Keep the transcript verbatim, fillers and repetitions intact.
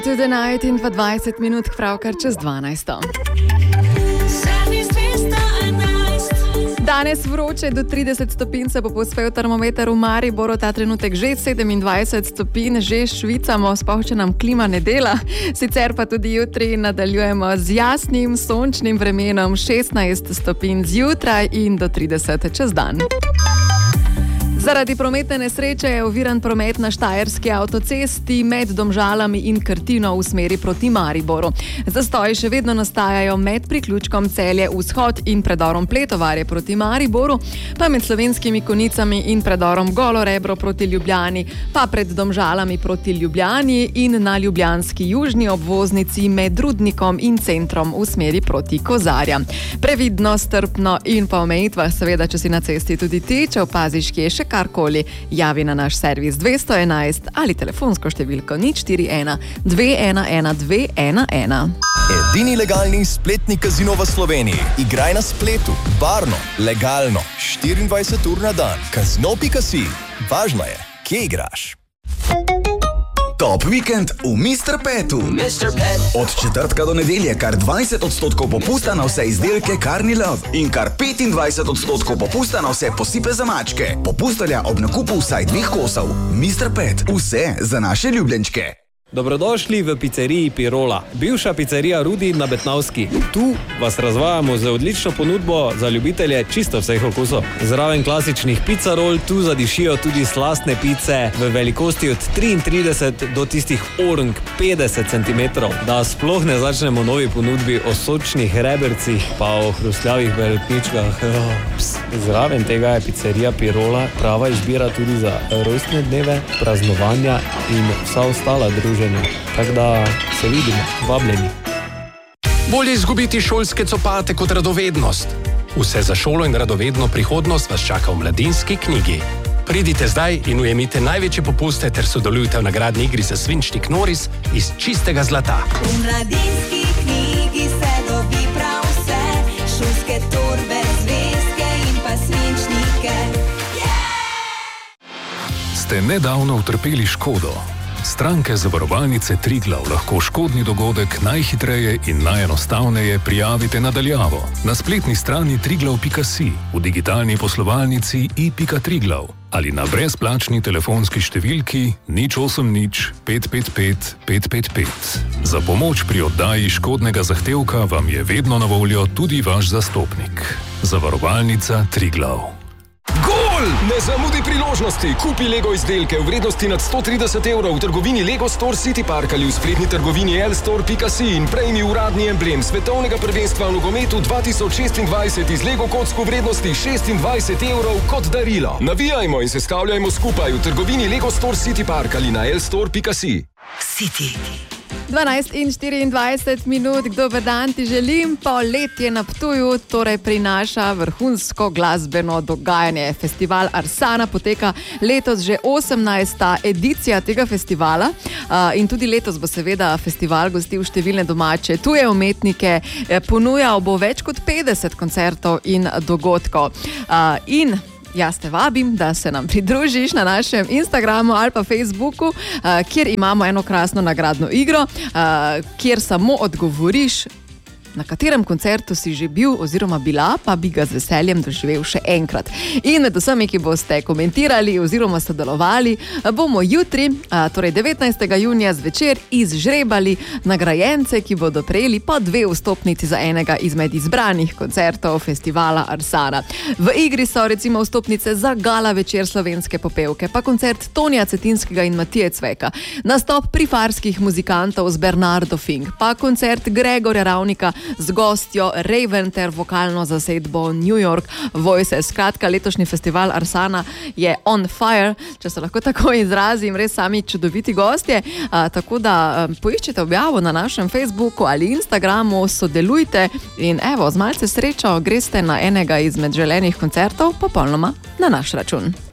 Tudi enajst in dvajset minut, pravkar čez dvanajsto. Danes vroče do trideset stopinj se bo povzpel termometer v Mariboru, ta trenutek že sedemindvajset stopinj, že švicamo, sploh če nam klima ne dela. Sicer pa tudi jutri nadaljujemo z jasnim, sončnim vremenom, šestnajst stopinj zjutraj in do trideset čez dan. Zaradi prometne nesreče je oviran promet na štajerski avtocesti med Domžalami in Krtino v smeri proti Mariboru. Zastoji še vedno nastajajo med priključkom Celje vzhod in predorom Pletovarje proti Mariboru, pa med Slovenskimi Konicami in predorom Golo Rebro proti Ljubljani, pa pred Domžalami proti Ljubljani in na ljubljanski južni obvoznici med Rudnikom in centrom v smeri proti Kozarjam. Previdno, strpno in po omejitvah, seveda, če si na cesti tudi ti, če opaziš, kje še karkoli, javi na naš servis dvesto enajst ali telefonsko številko nič štiri ena dve ena ena dve ena ena. Edini legalni spletni kazino v Sloveniji. Igraj na spletu, varno, legalno, štiriindvajset ur na dan. Kazino pika si. Važno je, kje igraš. Top vikend v mister Petu. mister Pet. Od četrtka do nedelje kar dvajset odstotkov popusta na vse izdelke Carni Love in kar petindvajset odstotkov popusta na vse posipe za mačke. Popustelja ob nakupu vsaj dveh kosov. mister Pet. Vse za naše ljubljenčke. Dobrodošli v pizzeriji Pirola, bivša pizzerija Rudi na Betnavski. Tu vas razvajamo z odlično ponudbo za ljubitelje čisto vseh okusov. Zraven klasičnih pizza roll tu zadišijo tudi slastne pice v velikosti od triintrideset do tistih orang petdeset centimetrov. Da sploh ne začnemo novi ponudbi o sočnih rebercih pa o hrustljavih belotničkah. Zraven tega je pizzerija Pirola prava izbira tudi za rojstne dneve, praznovanja in vsa ostala druženja. Tako da se vidimo, vabljeni. Bolje izgubiti šolske copate kot radovednost. Vse za šolo in radovedno prihodnost vas čaka v Mladinski knjigi. Pridite zdaj in ujemite največje popuste ter sodelujte v nagradni igri za svinčnik Noris iz čistega zlata. V Mladinski knjigi se dobi prav vse, šolske torbe, zvezke in pa svinčnike. Ste nedavno utrpeli škodo? Stranke zavarovalnice Triglav lahko škodni dogodek najhitreje in najenostavneje prijavite nadaljavo na spletni strani triglav pika si, v digitalni poslovalnici i pika triglav ali na brezplačni telefonski številki nič osem nič pet pet pet pet pet pet. Za pomoč pri oddaji škodnega zahtevka vam je vedno na voljo tudi vaš zastopnik. Zavarovalnica Triglav. Gol! Ne zamudi priložnosti. Kupi Lego izdelke v vrednosti nad sto trideset evrov v trgovini Lego Store City Park ali v spletni trgovini el store pika si in prejmi uradni emblem svetovnega prvenstva v nogometu dva tisoč šestindvajset iz Lego kock v vrednosti šestindvajset evrov kot darilo. Navijajmo in se stavljajmo skupaj v trgovini Lego Store City Park ali na el store pika si. City. dvanajst in štiriindvajset minut, dober dan ti želim. Poletje na Ptuju torej prinaša vrhunsko glasbeno dogajanje. Festival Arsana poteka letos že osemnajsta edicija tega festivala uh, in tudi letos bo seveda festival gostil številne domače tuje umetnike, ponujal bo več kot petdeset koncertov in dogodkov. Uh, in Jaz te vabim, da se nam pridružiš na našem Instagramu ali pa Facebooku, kjer imamo eno krasno nagradno igro, kjer samo odgovoriš, na katerem koncertu si že bil oziroma bila, pa bi ga z veseljem doživel še enkrat. In med vsemi, ki boste komentirali oziroma sodelovali, bomo jutri, torej devetnajstega junija zvečer, izžrebali nagrajence, ki bodo prejeli po dve vstopnici za enega izmed izbranih koncertov festivala Arsana. V igri so recimo vstopnice za gala večer slovenske popevke, pa koncert Tonija Cetinskega in Matije Cveka, nastop prifarskih muzikantov z Bernardo Fink, pa koncert Gregorja Ravnika z gostjo Raven ter vokalno zasedbo New York Voices. Skratka, letošnji festival Arsana je on fire, če se lahko tako izrazim, res sami čudoviti gostje. A, tako da a, poiščite objavo na našem Facebooku ali Instagramu, sodelujte in evo, z malce srečo greste na enega izmed želenih koncertov popolnoma na naš račun.